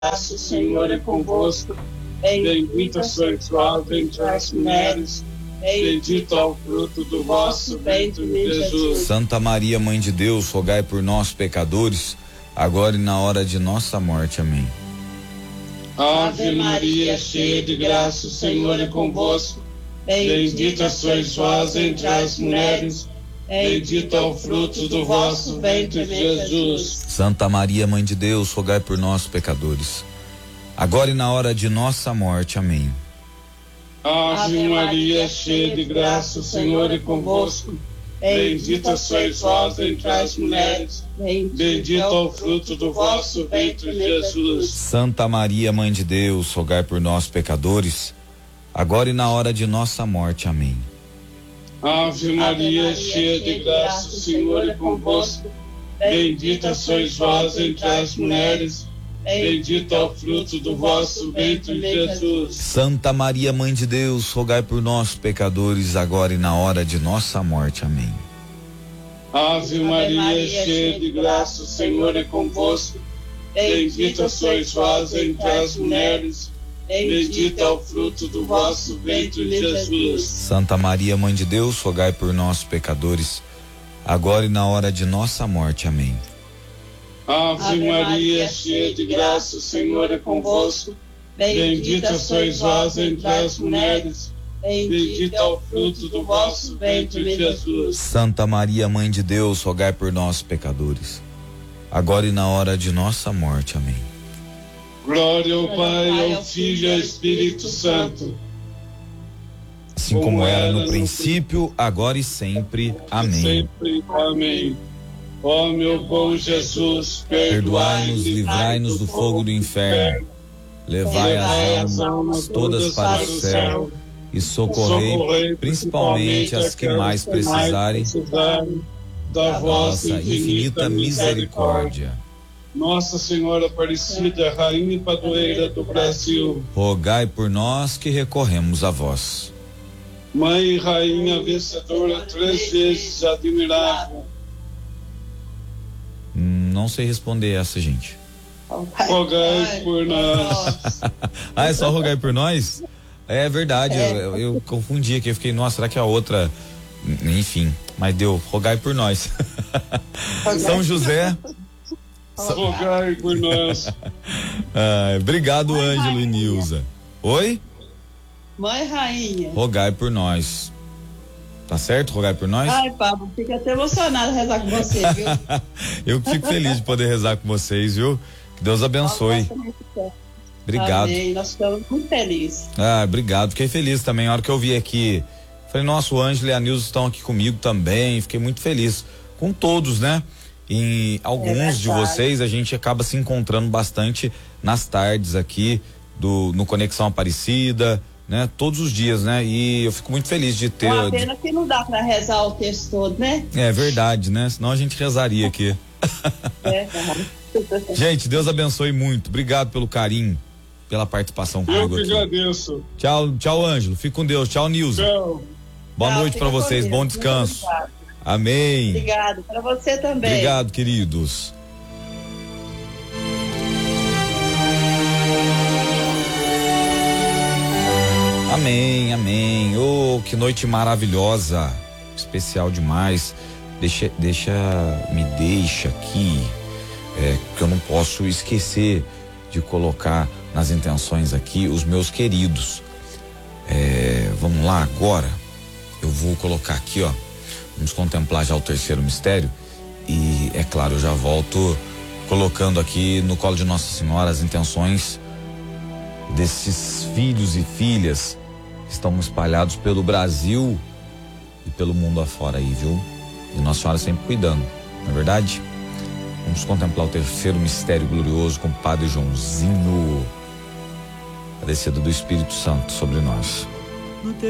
graça, o Senhor é convosco. Bendita sois vós entre as mulheres, bendito é o fruto do vosso ventre, Jesus. Santa Maria, Mãe de Deus, rogai por nós, pecadores, agora e na hora de nossa morte. Amém. Ave Maria, cheia de graça, o Senhor é convosco. Bendita sois vós entre as mulheres, bendito é o fruto do vosso ventre, Jesus. Santa Maria, Mãe de Deus, rogai por nós, pecadores, agora e na hora de nossa morte. Amém. Ave Maria, cheia de graça, o Senhor é convosco. Bendita sois vós entre as mulheres, bendito é o fruto do vosso ventre, Jesus. Santa Maria, Mãe de Deus, rogai por nós, pecadores, agora e na hora de nossa morte. Amém. Ave Maria, cheia de graça, o Senhor é convosco. Bendita sois vós entre as mulheres, bendito é o fruto do vosso ventre, Jesus. Santa Maria, Mãe de Deus, rogai por nós, pecadores, agora e na hora de nossa morte. Amém. Ave Maria, cheia de graça, o Senhor é convosco. Bendita sois vós entre as mulheres, bendito é o fruto do vosso ventre, Jesus. Santa Maria, Mãe de Deus, rogai por nós, pecadores, agora e na hora de nossa morte. Amém. Ave Maria, cheia de graça, o Senhor é convosco. Bendita sois vós entre as mulheres, bendito é o fruto do vosso ventre, Jesus. Santa Maria, Mãe de Deus, rogai por nós, pecadores, agora e na hora de nossa morte. Amém. Glória ao Pai, ao Filho e ao Espírito Santo. Assim como era no princípio, agora e sempre. Amém. Sempre. Amém. Ó meu bom Jesus, perdoai-nos, livrai-nos do fogo do inferno, levai as almas todas para o céu e socorrei principalmente as que mais precisarem da vossa infinita misericórdia. Nossa Senhora Aparecida, Rainha e Padroeira do Brasil, rogai por nós que recorremos a vós. Mãe e Rainha vencedora, 3 vezes admirável. Não sei responder essa, gente. Rogai por nós. Ah, é só rogai por nós? É verdade, eu confundi aqui, eu fiquei, nossa, será que a outra, enfim, mas deu, rogai por nós. São José, rogai por nós. Obrigado, Ângelo e Nilza. Oi? Mãe Rainha, rogai por nós. Tá certo? Rogai por nós? Ai, Pablo, fica até emocionado rezar com você, viu? Eu fico feliz de poder rezar com vocês, viu? Que Deus abençoe. Obrigado. Amém. Nós ficamos muito felizes. Obrigado. Fiquei feliz também. A hora que eu vi aqui, falei, nossa, o Ângelo e a Nilza estão aqui comigo também. Fiquei muito feliz. Com todos, né? E alguns de vocês a gente acaba se encontrando bastante nas tardes aqui no Conexão Aparecida, né? Todos os dias, né? E eu fico muito feliz de ter. Uma pena que não dá pra rezar o texto todo, né? É verdade, né? Senão a gente rezaria aqui. Gente, Deus abençoe muito. Obrigado pelo carinho, pela participação comigo aqui. Eu que agradeço. Tchau, Ângelo. Fique com Deus. Tchau, Nilza. Tchau. Boa noite pra vocês. Bom descanso. Amém. Obrigado. Pra você também. Obrigado, queridos. Amém, amém. Oh, que noite maravilhosa, especial demais. Me deixa aqui, que eu não posso esquecer de colocar nas intenções aqui os meus queridos. Vamos lá agora. Eu vou colocar aqui, ó. Vamos contemplar já o terceiro mistério e, é claro, eu já volto colocando aqui no colo de Nossa Senhora as intenções desses filhos e filhas que estão espalhados pelo Brasil e pelo mundo afora aí, viu? E Nossa Senhora sempre cuidando, não é verdade? Vamos contemplar o terceiro mistério glorioso com o Padre Joãozinho, a descida do Espírito Santo sobre nós.